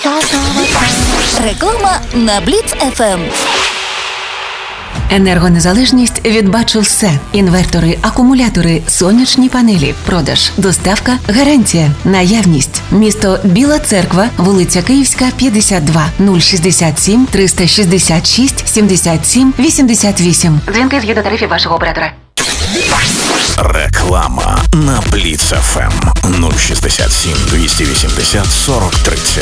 Реклама на Бліц ФМ. Енергонезалежність від «Бачу все». Інвертори, акумулятори, сонячні панелі. Продаж, доставка, гарантія, наявність. Місто Біла Церква, вулиця Київська, 52, 067 366 77 88. Дзвінки згідно тарифів вашого оператора. Реклама на Бліц ФМ 067 280 40 30.